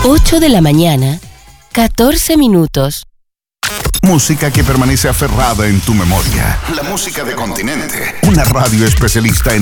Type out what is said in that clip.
8 de la mañana, 14 minutos. Música que permanece aferrada en tu memoria. La música de Continente. Una radio especialista en